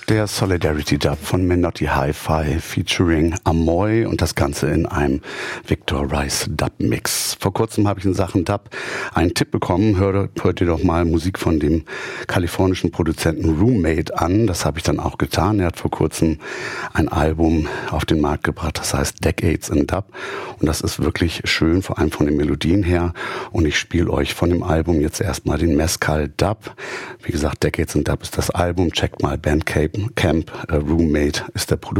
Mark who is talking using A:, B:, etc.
A: Der Solidarity Dub von Menotti Hi-Fi featuring Amoy und das Ganze in einem Victor Rice Dub Mix. Vor kurzem habe ich in Sachen Dub einen Tipp bekommen, hört ihr doch mal Musik von dem kalifornischen Produzenten Roommate an. Das habe ich dann auch getan. Er hat vor kurzem ein Album auf den Markt gebracht, das heißt Decades in Dub. Und das ist wirklich schön, vor allem von den Melodien her. Und ich spiele euch von dem Album jetzt erstmal den Mescal Dub. Wie gesagt, Decades in Dub ist das Album. Checkt mal Bandcamp. Roommate ist der Produzent.